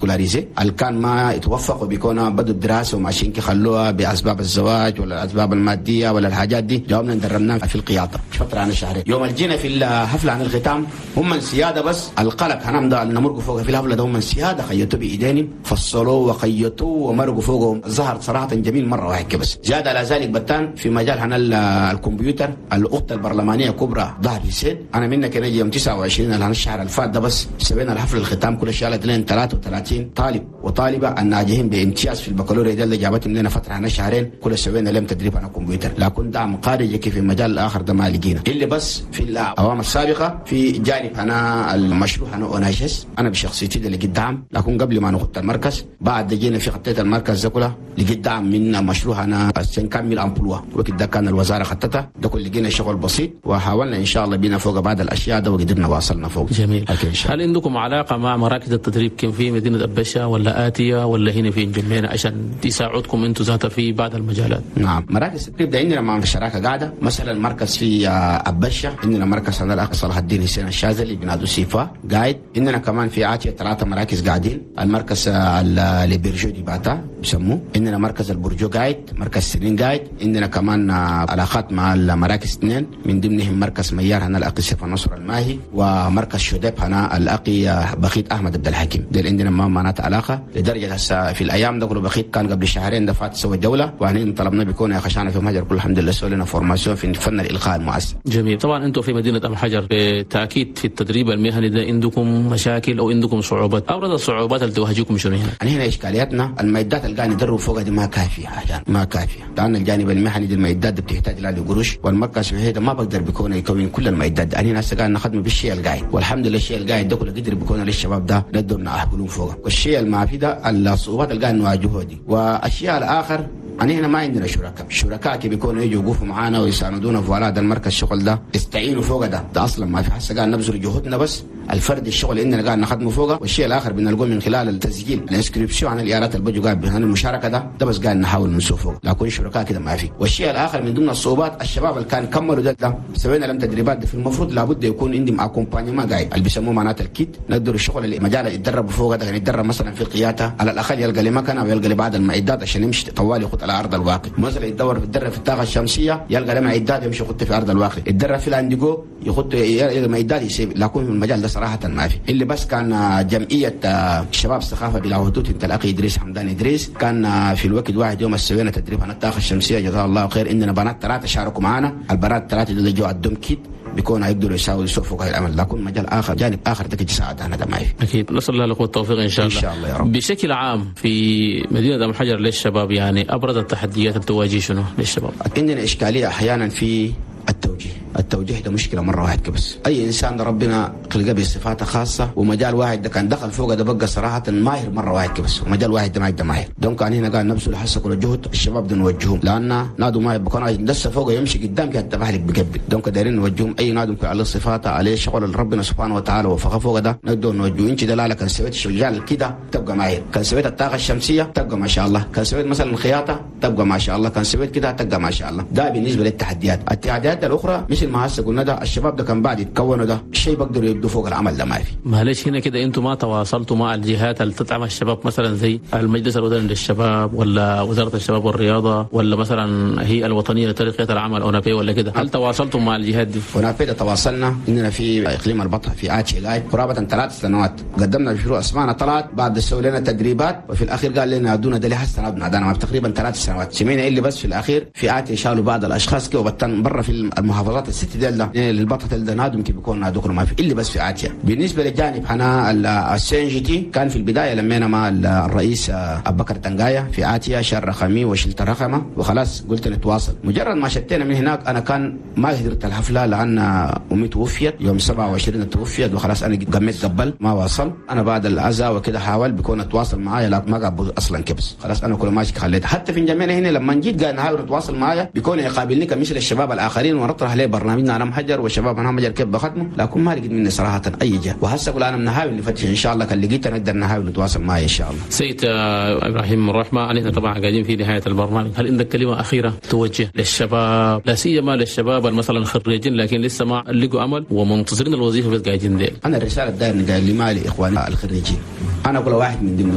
سكولاريزي اللي كان ما يتوفقوا بيكونوا بدوا الدراسه وماشيين خلوها باسباب الزواج ولا الاسباب الماديه ولا الحاجات دي، جاوبنا دربناهم في القياده فتره عن شهرين. يوم الجينا في الحفله عن الختام هم السياده بس القلق هنام ده نمرقوا فوق في الحفله ده هم السياده خيطوا بايدينهم فصلوه وخيطوه ومرقوا فوقهم. ظهر صراحه جميل مره واحد بس. زاد على ذلك بتان في مجال هنا الكمبيوتر الاخت البرلمانيه كبرى ظهر حسين انا منك نجي يوم 29 الشهر الفات ده بس سوينا الحفل الختام كل شالت لين 33 طالب وطالبه الناجحين بامتياز في البكالوريا ده اللي جابتهم لنا فتره هنا شهرين كل سوينا لهم تدريب على الكمبيوتر. لكن دعم خارجي كيف في المجال الاخر ده ما لقينا اللي بس في الاعوام السابقه في جانب هنا المشروع هنا اوناشس انا بشخصيتي ده لقيت دعم. لكن قبل ما نخط المركز بعد جينا في خطيت المركز ده كله لقيت دعم من مشروع هنا كامل امبلوا وكده كان الوزاره خطتها ده كل لقينا شغل بسيط وحاولنا ان شاء الله بينا فوق بعض الاشياء ده وقدرنا واصلنا فوق. جميل. هل عندكم علاقه مع مراكز التدريب كم في مدينه أبشة ولا آتية ولا هنا في جمينة عشان تساعدكم انتم ذاتها في بعض المجالات؟ نعم مراكز التدريب ده عندنا مع الشراكه قاعده. مثلا مركز في أبشة عندنا مركز هنا الاخ صلاح الدين حسين الشاذلي بنادو سيفا قاعد. عندنا كمان في آتية 3 مراكز قاعدين. المركز اللي بيرجو دي باتا بسموه. عندنا مركز البرجو قاعد، مركز سنين قاعد. عندنا كمان علاقات مع المراكز 2 من ضمنهم مركز ميار هنا الاخ سيف النصر الماهي ومركز شديب هنا الاخي بخيت احمد عبد الحكيم. ده عندنا ما معناتها علاقه لدرجه هسه في الايام ده كله بخيت كان قبل شهرين ده فات سوى الدوله وهنا طلبنا بيكون يا خشانه في مهجر كل الحمد لله سوى لنا فورماسيون في فن الالقاء المؤثر. جميل. طبعا انتم في مدينه ام حجر بالتاكيد في التدريب المهني ده عندكم مشاكل او عندكم صعوبات. ابرز الصعوبات اللي تواجهكم شنو هنا؟ هنا اشكالياتنا المعدات اللي قاعد ندرب فوقها دي ما كافيه حاجه ما كافيه. لان الجانب المهني دي المعدات دي بتحتاج لها قروش والمركز في هذا ما بقدر يكون كل المعدات دي. انا هسه قاعد نخدم بالشيء القاعد والحمد لله الشيء القاعد ده كله قدر بيكون للشباب ده ندورنا اهبلون فوقه. والشيء ما في ده الصعوبات اللي قاعد نواجهها دي. واشياء الاخر هنا ما عندنا شركاء كي بيكونوا يجوا يوقفوا معانا ويساندونا في ولاد المركز الشغل ده يستعينوا فوق ده اصلا ما في حسه قاعد نبذل جهودنا بس الفرد الشغل اللي قاعد نخدمه فوقه. والشيء الاخر بنلقوه من خلال التسجيل الانسكريبسيون عن الايارات اللي بيجوا قاعد بهنا المشاركه ده بس قاعد نحاول نسوق فوق. لكن شركاء كده ما في. والشيء الاخر من ضمن الصعوبات الشباب اللي كان كملوا ده سوينا لهم تدريبات في المفروض لابد يكون عندهم اكومبانيما قاعد اللي بيسموه معناته الكيت نقدر الشغل اللي مجال يتدربوا فوق ده. يعني يتدرب مثلا في القياده على الاقل يلقى لي مكنه ويلقى لي بعض المعدات عشان يمشي طوالي يخط على ارض الواقع. مثلا يتدرب في الطاقه الشمسيه يلقى له معدات يمشي يخط في ارض الواقع. يتدرب في الانديجو يخط معدات يسيب. لكن في المجال ده صراحه ما في. اللي بس كان جمعيه شباب الثقافه بلا حدود انت الاخي ادريس حمدان ادريس كان في الوقت واحد يوم سوينا تدريب عن الطاقه الشمسيه جزاه الله خير. عندنا بنات 3 شاركوا معنا. البنات 3 اللي جو عندهم كيت بيكون هيقدروا يسوفوا هاي الامل. لكن مجال اخر جانب اخر ده يساعد انا ده ما في. اكيد نسال الله لكم التوفيق ان شاء الله. ان شاء الله يا رب. بشكل عام في مدينه ام حجر للشباب يعني ابرز التحديات اللي تواجه شنو للشباب؟ عندنا اشكاليه احيانا في التوجيه ده مشكله مره واحد بس. اي انسان ربنا خلقه بصفاته خاصه ومجال واحد ده كان دخل فوق ده بقى صراحه ماهر مره واحد بس ومجال واحد ده ما يقدر ماهر. دونك كان هنا قاعد نبذل حسب كل الجهد الشباب ده نوجههم لان نادوا ما بكون لسه فوق يمشي قدام كده تبعلك بقبل. دونك دايرين نوجههم اي نادوا على صفاته عليه شغل ربنا سبحانه وتعالى وفق فوق ده نقدر نوجهه. انت دلاله كان سويت شغال كده تبقى ماهر. كان سويت الطاقه الشمسيه تبقى ما شاء الله. كان سويت مثلا الخياطه تبقى ما شاء الله. كان سويت كده تبقى ما شاء الله. ده بالنسبه للتحديات. التحديات الاخرى مثل ما هسه قلنا ده الشباب ده كان بعد يتكونوا ده الشيء بقدروا يبدوا فوق العمل ده ما في. معلش هنا كده انتم ما تواصلتوا مع الجهات اللي تدعم الشباب مثلا زي المجلس الوطني للشباب ولا وزاره الشباب والرياضه ولا مثلا هي الوطنيه لترقيه العمل اونابي ولا كده؟ هل تواصلتم مع الجهات دي؟ اونابي ده تواصلنا. اننا في اقليم البطح في آتشي قاعد قرابه 3 سنوات قدمنا مشروع اسمعنا طلعت بعد سووا لنا تدريبات وفي الاخير قال لنا ادونا ده لها سنه ابنا تقريبا 3 سنوات. سمينا اللي بس في الاخير في آتشي شالوا بعض الاشخاص كده وبطن برا في المحافظات الست ده البطل ده نادم كيف بيكون نادوكر ما في اللي بس في آتيا. بالنسبه للجانب هنا السنجتي كان في البدايه لما انا مع الرئيس ابو بكر تنقايا في آتيا شال رقمي وشلت رقمه وخلاص قلت نتواصل. مجرد ما شتينا من هناك انا كان ما قدرت الحفله لان امي توفيت يوم 27 توفيت وخلاص انا قميت قبل ما واصل. انا بعد العزاء وكده حاول بيكون اتواصل معايا لكن ما قبل اصلا كبس خلاص انا كل ماشي خليت. حتى في جميع هنا لما جيت قاعد نحاول نتواصل معايا بيكون يقابلني كمثل الشباب الاخرين ونطرح عليه برنامجنا انا محجر والشباب انا محجر كيف بخدمه. لكن ما لقيت مني صراحه اي جهه وهسه اقول انا بنحاول نفتش ان شاء الله كان لقيت نقدر نحاول نتواصل معي ان شاء الله. سيد ابراهيم الرحمه نحن طبعا قاعدين في نهايه البرنامج. هل عندك كلمه اخيره توجه للشباب لا سيما للشباب مثلا خريجين لكن لسه ما لقوا عمل ومنتظرين الوظيفه بس قاعدين ديل؟ انا الرساله داير قايل لي مالي اخواني الخريجين انا كل واحد من ضمن